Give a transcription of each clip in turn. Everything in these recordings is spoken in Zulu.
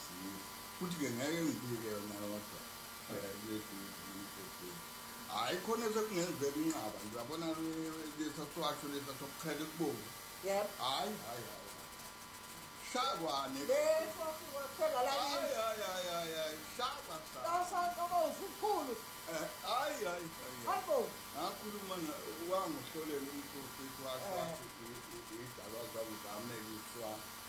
futhi-ke ngeke ngibike yona kodwa hhayi khona sekungenzeka inqaba nje uyabona lesaswasho lesa sokuchela ekubomvu hhayi shakwane hayi ngakhuluma wangohlolela umprofethi wakho idaba zami zamekiswa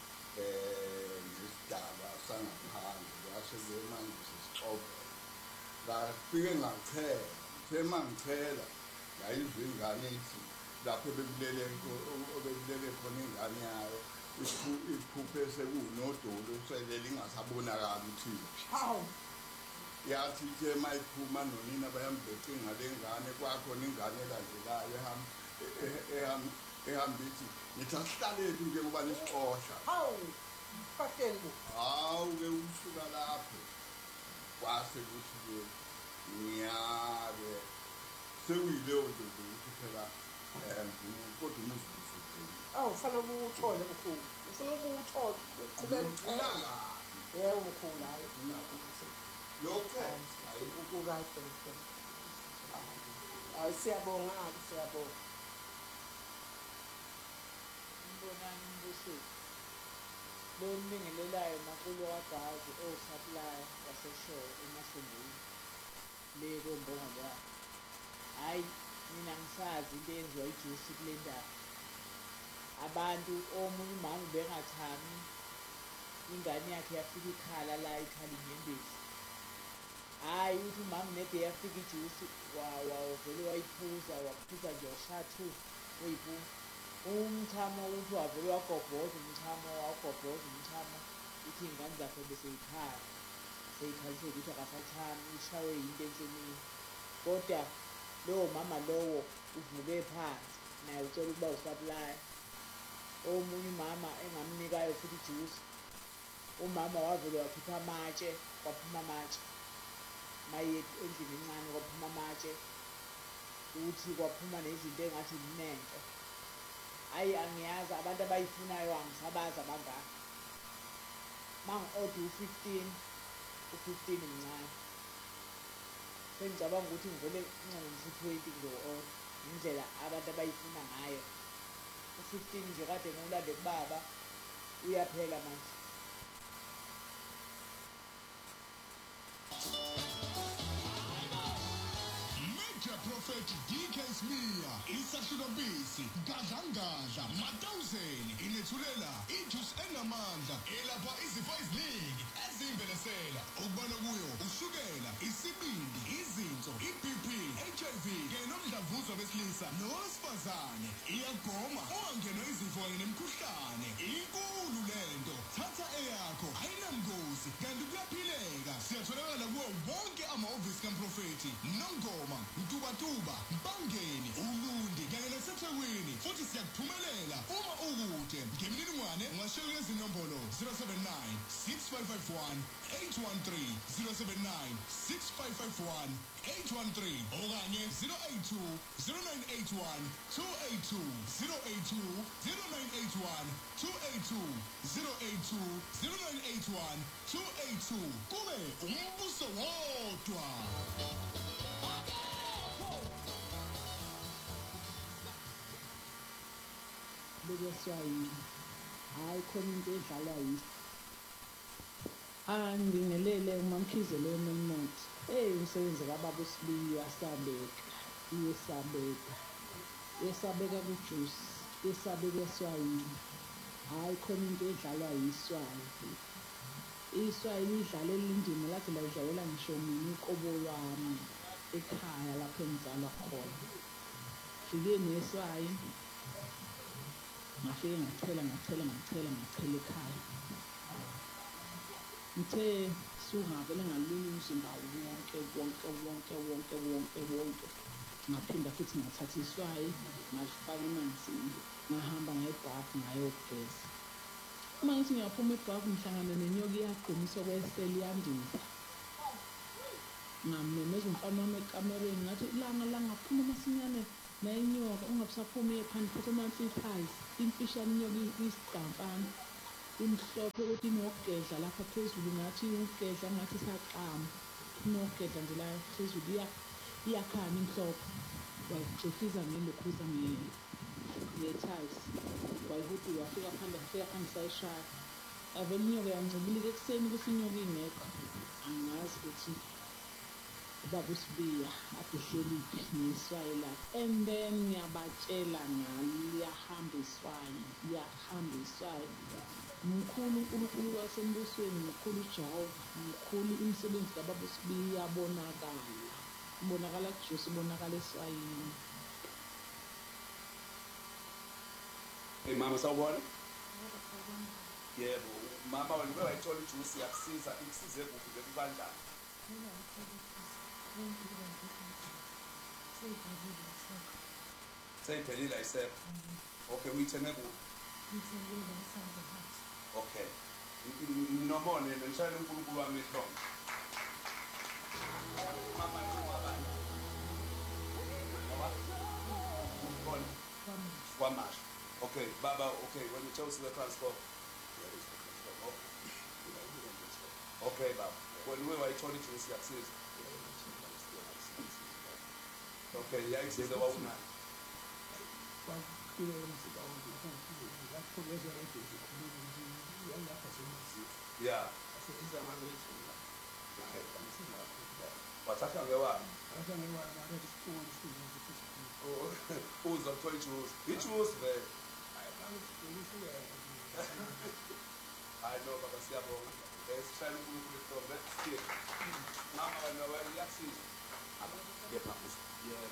nesidaba sangaphandle kwase manje sesixovela ngafike ngachela ngichela ngayizwa ingane ithi lapho bekulele khona ingane yayo iphuphe sekuwunodolo selele ingasabonakali ukuthi yathi ke mayiphuma nonina bayambheca ngale ngane kwakhona ingane elandelayo ehamba ithi ngithi asihlaleli nje kuba nesixosha hawu-ke usuka lapho kwase kuthi-ke ngiyake sekuyileyo nto nje ukuthi phela kodwa umuzibusutheni ufanele uwuthole mkhulu ufanele uwuthole uqhubeka mkhulu hayi hayi siyabonga Mbonani Mbusi lo mbingelelayo makulo wagazi osupply waseshore emasondweni le kombongo la hayi mina ngisazi into eyenziwa ijuice kule ndaba abantu omunye umama bengathami ingane yakhe yafika ikhala la ikhala inyembezi hayi uthi umama nede yafika ijuice wavele wayiphuza waphuza nje washathu uyiphuza umthamo uthi wavele wagobhoza umthamo ithi iy'ngane zakhe beseyikhala seyikhalisile ukuthi akasathami ishawe yinto enhlomini kodwa lowo mama lowo uvuke phansi naye ucela ukuba usaplaya omunye umama engamnikayo futhi ijuice umama wavele wakhipha amatshe kwaphuma amatshe maye endlini encane kwaphuma amatshe uthi kwaphuma nezinto engathi zinento hayi angiyazi abantu abayifunayo angisabazi abangaka mangi-order u-15 mncane sengicabanga ukuthi ngivele ngincane ngisi-20 ngizo-order indlela abantu abayifuna ngayo u-15 nje kade ngiwulande kubaba uyaphela manje Prophet DK Smear, isahlukampisi, gadlangadla, matawuzeni, inethulela, ijuice enamandla, elapha izifo eziningi, ezimvelesela, ukubona kuyo, ushukela, isibindi, izinso, iBP, HIV, kanye nomdlavuzo besilisa, nowesifazane, iyagoma, ungangenwa izifo kanye nemikhuhlane, inkulu lento, thatha eyakho, ayinamgozi, kanti kuyaphileka, siyatholakala kuwo wonke amahhovisi kaMprofethi, Nongoma, Mtubatuba, Mpangeni, Ulundi, kanye naseThekwini, futhi siyakuphumelela uma ukude. Ngemininingwane ungashayela lezi nombolo 079 6551 813 079 6551 813 okanye 082 0981 282 082 0981 282 082 0981 282 kube umbuso wodwa. Bekeswayini hayi khona into edlalwa yiso ngibingelele umamkhizelo eMelmont umsebenzi kababa uSibiya yesabeka kujuice yesabeka eswayini hayi khona into edlalwa iswayini idlala elindima lathi layidlalela ngisho mina uqobo lwami ekhaya lapho engizalwa khona fike neswayini ngafike ngachela ekhaya ngithe sungavele ngalunye umzimba wonke ngaphinda futhi ngathatha iswayi ngalifaka emanzini ngahamba ngebhafu ngayogeza uma ngithi ngiyaphuma ebhafu ngihlangana nenyoka iyagqumisa kweseli yandiza ngamemeza umfana wami ekamereni ngathi langaphuma masinyane nayinyoka ungabusaphumi ephandle phethe ama-3 pies imfishane inyoka isigampana imhlophe ukuthi inogedla lapha phezulu ngathi ugedla ngathi saqama inogedla nje la phezulu iyakhanya imhlophe wayigxifiza ngelokhuza nge-tiles wayihuthi wafika phandle sayishaya avele inyoka yancibilika ekuseni ukuthi inyoka ingekho angazi ukuthi ubaba uSibiya adehleliphi neswayi lakhe and then ngiyabatshela ngalo liyahamba iswayi mkhulu uNkulunkulu wasembusweni mkhulu uJehova mkhulu imisebenzi kababa uSibiya ibonakala kuJesu ibonakala eswayini. Hey mama sawubona? Yebo, mama wena ube wayithola ijuice yakusiza ikusize kuphi bese kanjani? Seyiphelile ayisekho. Okay, uyithenge kuphi? Okay. Nomone ngishayela uNkulunkulu wami ehlombe. Mama ngibabani? Baba? Kwamasha. Okay, Baba, okay, when you chose the transport. Okay, Baba. When we were told it was success. Okay, yeah, it's the one. Yeah. What's happening? Who's on 20 rules? Which rules, man? I know, Baba Siabo. There's trying to move from that state. Now I know where you are seeing. Yeah, Papa. Yeah.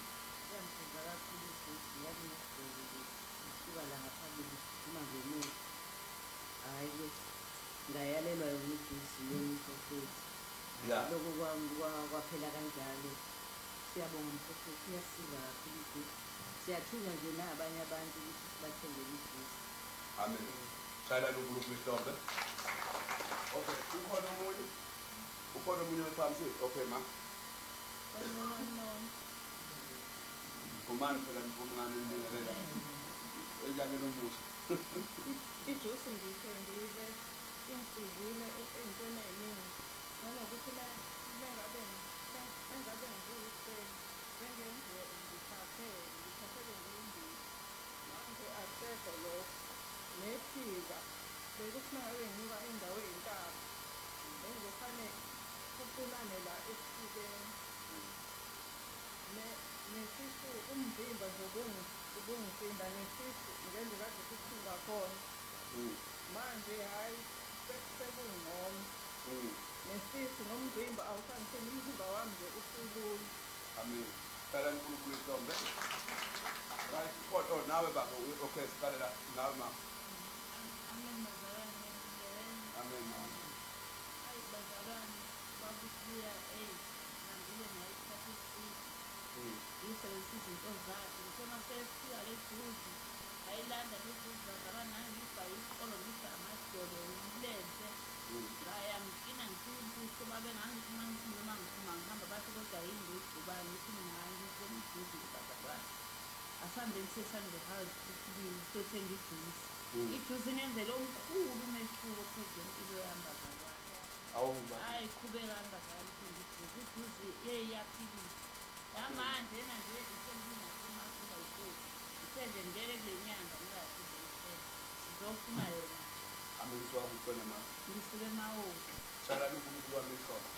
Ngayalelwa ukuthi siyeni prophet. Lokho kwaphela kanjalo. Siyabonga umprofeti uyasiza kakhulu. Siyathunywa nje nabanye abantu ukuthi sibathengele ijuice. Amen. Shayela uNkulunkulu ihlombe. Okay, ukhona omunye wephamsi. Okay, ma. Kumani phela ngifumana indlela. Ejake nomusa. Ijuice ngiyithengile insizile entweni eningi. Nanokuthi engabe ngiyise njengenguwe ngithathele ngiyindini. Manje asekho lokho. Nephika bekuthi ngabe ngiba indawo eyintaba. Bengizofane kuqulane la esifubeni. Nesisu umzimba nje ubungisinda nesisu ngenze kade sithuka khona. Manje hayi sekungcono. Nesisu nomzimba awusangiseni umzimba wami nje usulula. Amen. Shayela uNkulunkulu ihlombe. Right, oh, nawe baba. Okay, siqale la. Nawe ma. Amen bazalwane. Amen ma. Hayi bazalwane babusiya ngambile ngayithatha isiphi. Yisebenzisa izinto zakhe ngifuna sesiya lejuzi ayilanda lejuzi bazalwane nangibhayi isikolo ngisa amadolo umlenze ngaya ngifina ngikubuso babe ngangithi noma ngihamba bathi kodwa yini ngubani ngithi ngifuna ijuzi bazalwane asambeni sesangihazi ukuthi sothenga ijuzi ijuzi ngenzele omkhulu umehluko phezu kwempilo yami bazalwane hayi qhubeka ngazali ijuzi iyaphilisa yamanje yena nje isembina kumakuba ukuthi isenje ngeke kule nyanga ngiyasize sizofuna yona Amenziwa ukufana ma. ngisuke mawo Shayela uNkulunkulu wami ihlombe.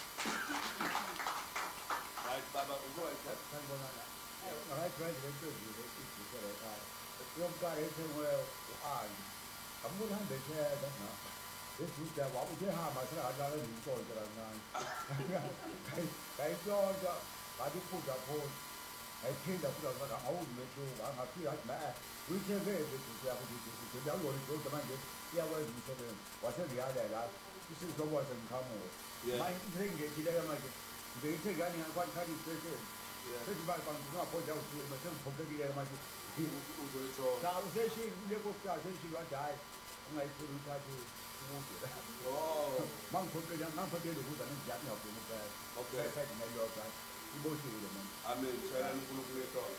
Right, baba, uzoyithatha. Sanibona. Akayijwayele lento nje ijuice ekhaya. Yomkare ethengiweyo u-Ali. Ambuza hambe eshayela ngapha. Ejuice wabo utehamba selakadlala izintolo kancane. Kayisonto ngathi ukudla khona. Ayiphinda futhi azaga awuzimehluka angafika athi ma uyithenge ijuice yakho ijuice yakho ijuice manje iyakwenza umsebenzi. Wasengiyala la isizokwazi ngikhamuka. Manje ngithengile manje. Ngiyithenge kanye ngakwathi special. Sethi bangizongaphoja ukuthi masengiphokekile manje Uzoyithola. cha useshini lekokuqala seshini wathi hayi ungayifuni uthathe ukuze Oh. mangiphokele ukuza nendiyaphi ngabona phela Okay. sathi nayodwa iboshile manje Amen. Shayela uNkulunkulu ihlombe.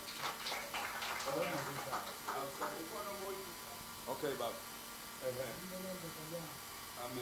Okay, baba.